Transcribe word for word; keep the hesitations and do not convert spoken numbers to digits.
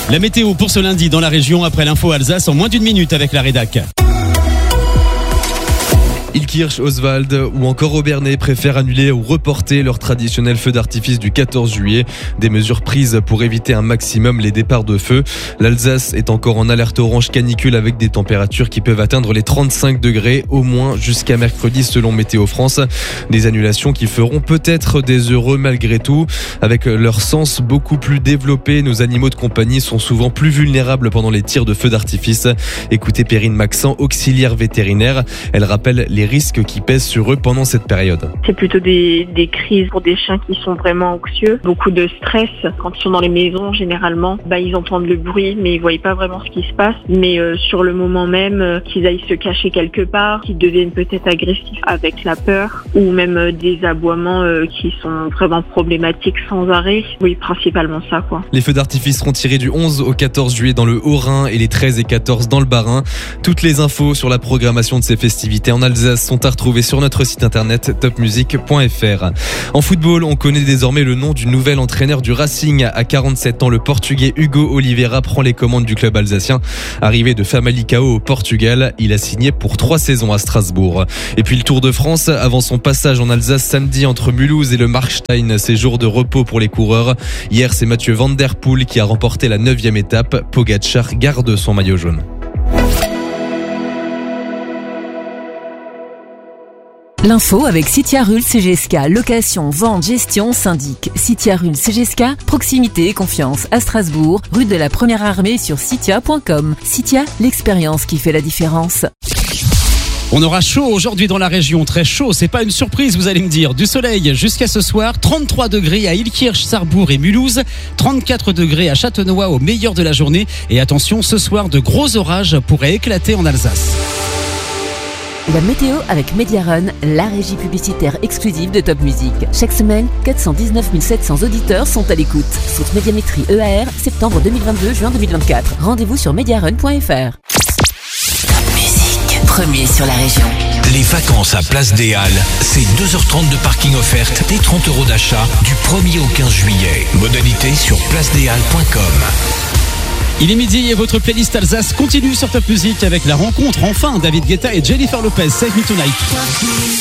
La météo pour ce lundi dans la région après l'info Alsace en moins d'une minute avec la rédac. Ilkirch, Oswald ou encore Obernai préfèrent annuler ou reporter leur traditionnel feu d'artifice du quatorze juillet. Des mesures prises pour éviter un maximum les départs de feu. L'Alsace est encore en alerte orange canicule avec des températures qui peuvent atteindre les trente-cinq degrés au moins jusqu'à mercredi selon Météo France. Des annulations qui feront peut-être des heureux malgré tout. Avec leur sens beaucoup plus développé, nos animaux de compagnie sont souvent plus vulnérables pendant les tirs de feu d'artifice. Écoutez Perrine Maxent, auxiliaire vétérinaire. Elle rappelle les risques qui pèsent sur eux pendant cette période. C'est plutôt des, des crises pour des chiens qui sont vraiment anxieux, beaucoup de stress. Quand ils sont dans les maisons, généralement, bah, ils entendent le bruit, mais ils voient pas vraiment ce qui se passe. Mais euh, sur le moment même, euh, qu'ils aillent se cacher quelque part, qu'ils deviennent peut-être agressifs avec la peur, ou même euh, des aboiements euh, qui sont vraiment problématiques sans arrêt. Oui, principalement ça, quoi. Les feux d'artifice seront tirés du onze au quatorze juillet dans le Haut-Rhin et les treize et quatorze dans le Bas-Rhin. Toutes les infos sur la programmation de ces festivités en Alsace sont à retrouver sur notre site internet top music point f r. En football, on connaît désormais le nom du nouvel entraîneur du Racing. À quarante-sept ans, le Portugais Hugo Oliveira prend les commandes du club alsacien. Arrivé de Famalicão au Portugal, il a signé pour trois saisons à Strasbourg. Et puis le Tour de France, avant son passage en Alsace samedi entre Mulhouse et le Markstein, c'est jour de repos pour les coureurs. Hier, c'est Mathieu Van Der Poel qui a remporté la neuvième étape. Pogačar garde son maillot jaune. L'info avec Citiarul C G S K, location, vente, gestion, syndic. Citiarul C G S K, proximité et confiance à Strasbourg, rue de la Première Armée sur citia point com. Citia, l'expérience qui fait la différence. On aura chaud aujourd'hui dans la région, très chaud, c'est pas une surprise vous allez me dire. Du soleil jusqu'à ce soir, trente-trois degrés à Ilkirch, Sarrebourg et Mulhouse, trente-quatre degrés à Châtenois au meilleur de la journée. Et attention, ce soir de gros orages pourraient éclater en Alsace. La météo avec Mediarun, la régie publicitaire exclusive de Top Music. Chaque semaine, quatre cent dix-neuf mille sept cents auditeurs sont à l'écoute. Source Médiamétrie E A R, septembre deux mille vingt-deux, juin deux mille vingt-quatre. Rendez-vous sur mediarun point f r. Top Music, premier sur la région. Les vacances à Place des Halles, c'est deux heures trente de parking offerte et trente euros d'achat du premier au quinze juillet. Modalité sur place des halles point com. Il est midi et votre playlist Alsace continue sur Top Music avec la rencontre enfin David Guetta et Jennifer Lopez, Save Me Tonight.